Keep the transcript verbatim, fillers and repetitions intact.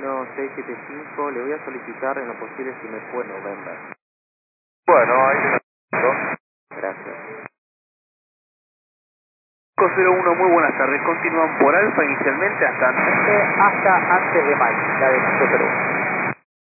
No, seis siete cinco, le voy a solicitar en lo posible si me puede November. Bueno, ahí está. Gracias. cinco cero uno, muy buenas tardes. Continúan por Alfa inicialmente hasta, hasta antes de Mike, la de cinco cero uno.